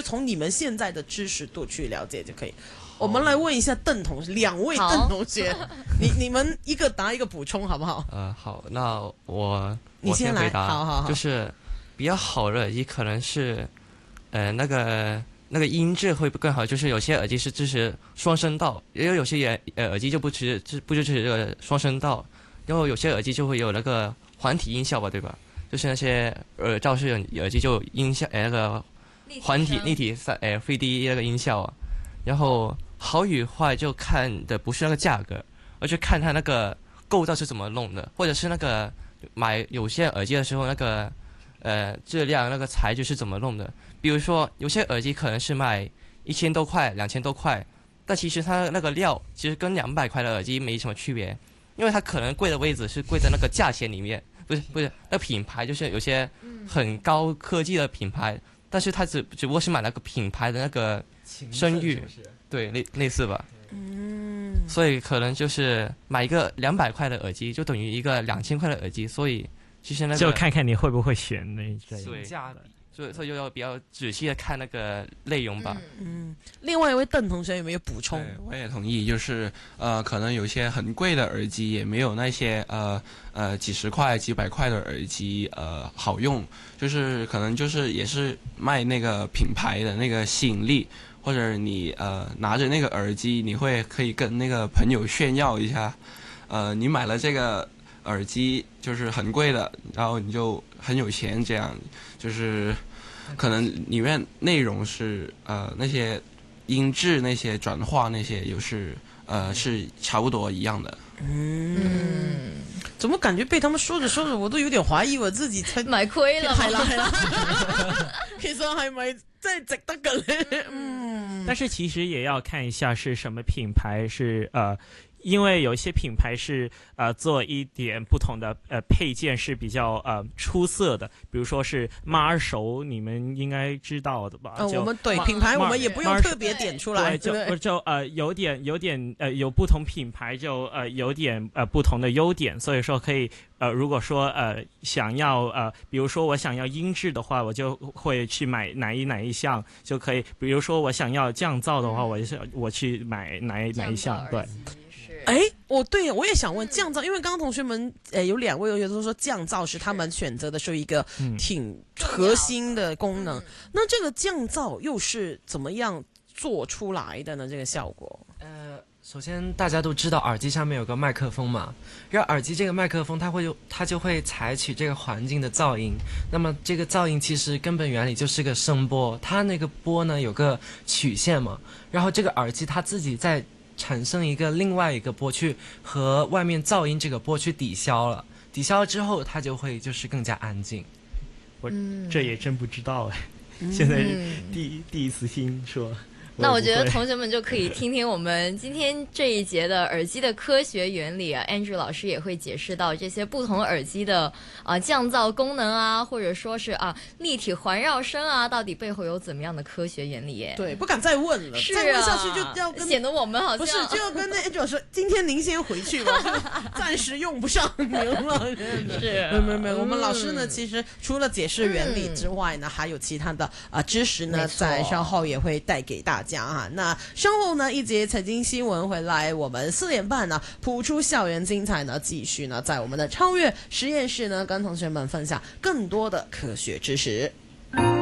从你们现在的知识度去了解就可以。我们来问一下邓同学，两位邓同学，你们一个答一个补充好不好？ 好，那我先回答， 好， 就是比较好的耳机可能是，那个音质会更好，就是有些耳机是支持双声道，也有些耳机就不支持这个双声道，然后有些耳机就会有那个环体音效吧，对吧？就是那些耳罩式耳机就有音效，那个环体立体3D 那个音效啊，然后。好与坏就看的不是那个价格，而是看它那个构造是怎么弄的，或者是那个买有线耳机的时候那个质量那个材质是怎么弄的。比如说有些耳机可能是卖1000多块、2000多块，但其实它那个料其实跟200块的耳机没什么区别，因为它可能贵的位置是贵在那个价钱里面，不是那品牌，就是有些很高科技的品牌，但是它只不过是买那个品牌的那个声誉。对，类似吧。所以可能就是买一个200块的耳机，就等于一个2000块的耳机，所以其实那个就看看你会不会选那对价比，所以就要比较仔细的看那个内容吧。 另外一位邓同学有没有补充？ 我也同意，就是可能有些很贵的耳机也没有那些几十块、几百块的耳机好用，就是可能就是也是卖那个品牌的那个吸引力。或者你拿着那个耳机，你可以跟那个朋友炫耀一下，你买了这个耳机就是很贵的，然后你就很有钱，这样就是可能里面内容是那些音质那些转化那些又是是差不多一样的。 怎么感觉被他们说着说着，我都有點懷疑我自己才買虧啦， 係啦，其實係咪真係值得嘅咧？ 但是其實也要看一下是什麼品牌是因为有一些品牌是做一点不同的配件是比较出色的，比如说是 Marshall， 你们应该知道的吧？ 我们对品牌我们也不用特别点出来， 对，就有点有不同品牌就有点不同的优点，所以说可以如果说想要比如说我想要音质的话，我就会去买哪一项就可以，比如说我想要降噪的话，我去买哪一项，对。 对，我也想问降噪，因为刚刚同学们有2位同学都说降噪是他们选择的是一个挺核心的功能，那这个降噪又是怎么样做出来的呢？这个效果？ 首先大家都知道耳机上面有个麦克风嘛，然后耳机这个麦克风它就会采取这个环境的噪音，那么这个噪音其实根本原理就是个声波，它那个波呢有个曲线嘛，然后这个耳机它自己在产生另外一个波去和外面噪音这个波去抵消了之后，它就会就是更加安静。 我这也真不知道现在第一次听说。 那我觉得同学们就可以听听我们今天这一节的耳机的科学原理啊 ，Andrew 老师也会解释到这些不同耳机的降噪功能啊，或者说是立体环绕声啊，到底背后有怎么样的科学原理耶？ 对，不敢再问了， 是再问下去就要跟显得我们好像不是就要跟那 Andrew 说，今天您先回去吧，就暂时用不上您了。是，没有，我们老师呢，其实除了解释原理之外呢，还有其他的知识呢，在稍后也会带给大家。那稍后呢一节财经新闻回来，我们4点半呢谱出校园精彩呢，继续呢在我们的超越实验室呢跟同学们分享更多的科学知识。